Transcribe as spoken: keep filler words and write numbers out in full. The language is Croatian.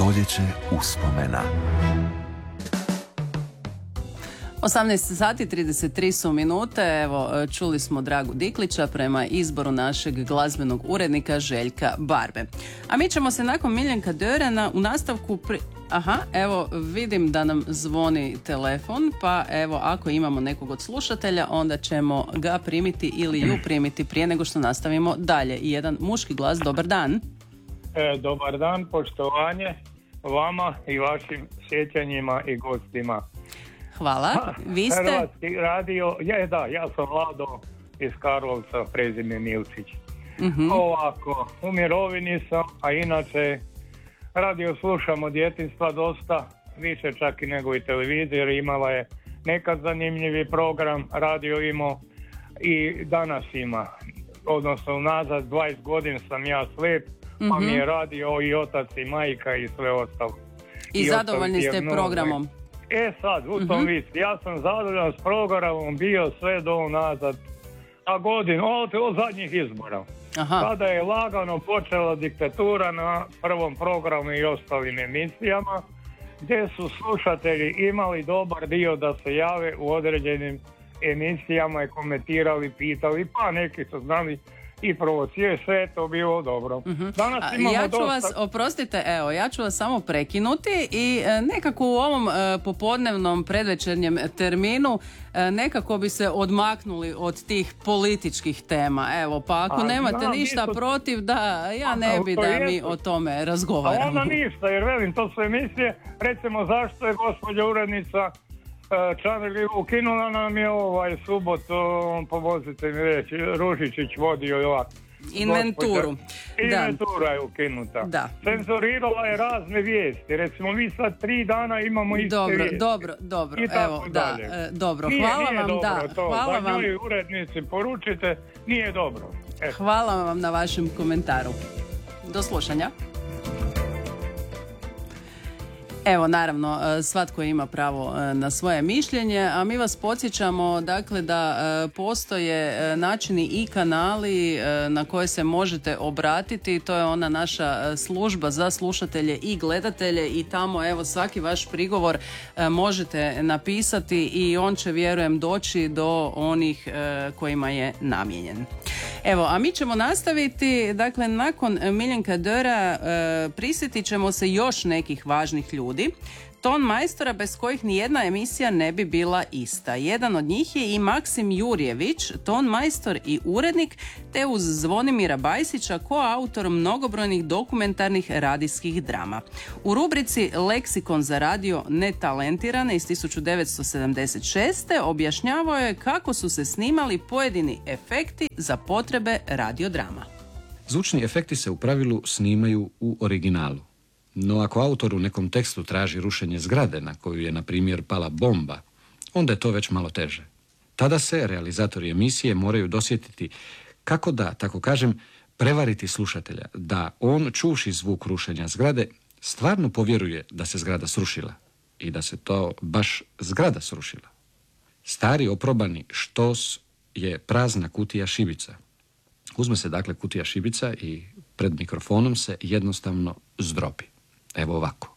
Stoljeće uspomena. osamnaest sati trideset tri su minute, evo čuli smo Dragu Diklića prema izboru našeg glazbenog urednika Željka Barbe. A mi ćemo se nakon Miljenka Dörana u nastavku... Pri... Aha, evo vidim da nam zvoni telefon, pa evo ako imamo nekog od slušatelja onda ćemo ga primiti ili ju primiti prije nego što nastavimo dalje. I jedan muški glas, dobar dan. E, dobar dan, poštovanje vama i vašim sjećanjima i gostima. Hvala. Ha, Vi ste... Hrvatski radio, ja, da, ja sam Vlado iz Karlovca, prezime Milčić. Uh-huh. Ovako, u mirovini sam, a inače radio slušam od djetinjstva dosta, više čak i nego i televizija, jer imala je nekad zanimljivi program, radio imao i danas ima. Odnosno, nazad dvadeset godina sam ja slijep, uh-huh. pa mi je radio i otac i majka i sve ostalo. I, I zadovoljni ste programom? E sad, u tom uh-huh. vis, ja sam zadovoljan s programom bio sve do nazad, a godinu, od, od zadnjih izbora. Aha. Kada je lagano počela diktatura na prvom programu i ostalim emisijama, gdje su slušatelji imali dobar dio da se jave u određenim emisijama i komentirali, pitali, pa neki su znali i provocirali, sve je to bilo dobro. Uh-huh. Danas imamo ja ću dosta... vas, oprostite, evo, ja ću vas samo prekinuti i e, nekako u ovom e, popodnevnom predvečernjem terminu e, nekako bi se odmaknuli od tih političkih tema. Evo, pa ako A, nemate znam, ništa to... protiv, da ja ne bi da mi o tome razgovaramo. A ona ništa, jer velim, to su emisije, recimo zašto je gospođa urednica Čaneli ukinula nam je ovaj subot, pomozite mi reći, Ružičić vodio ovak. Inventuru. Inventura je ukinuta. Da. Cenzurirala je razne vijesti. Recimo mi sad tri dana imamo iste dobro, vijesti. Dobro, dobro, I evo, da, e, dobro. Nije, hvala nije vam, dobro da. To. Hvala da vam. njoj urednici poručite, nije dobro. E. Hvala vam na vašem komentaru. Do slušanja. Evo, naravno, svatko ima pravo na svoje mišljenje, a mi vas podsjećamo dakle da postoje načini i kanali na koje se možete obratiti. To je ona naša služba za slušatelje i gledatelje i tamo evo svaki vaš prigovor možete napisati i on će, vjerujem, doći do onih kojima je namijenjen. Evo, a mi ćemo nastaviti, dakle, nakon Miljenka Döra e, prisjetit ćemo se još nekih važnih ljudi, ton majstora bez kojih nijedna emisija ne bi bila ista. Jedan od njih je i Maksim Jurjević, ton majstor i urednik, te uz Zvonimira Bajsića koautor mnogobrojnih dokumentarnih radijskih drama. U rubrici Leksikon za radio netalentirane iz tisuću devetsto sedamdeset šeste objašnjavao je kako su se snimali pojedini efekti za potrebe radiodrama. Zvučni efekti se u pravilu snimaju u originalu. No ako autor u nekom tekstu traži rušenje zgrade na koju je, na primjer, pala bomba, onda je to već malo teže. Tada se realizatori emisije moraju dosjetiti kako da, tako kažem, prevariti slušatelja, da on, čuvši zvuk rušenja zgrade, stvarno povjeruje da se zgrada srušila i da se to baš zgrada srušila. Stari oprobani štos je prazna kutija šibica. Uzme se dakle kutija šibica i pred mikrofonom se jednostavno zdrobi. Evo ovako.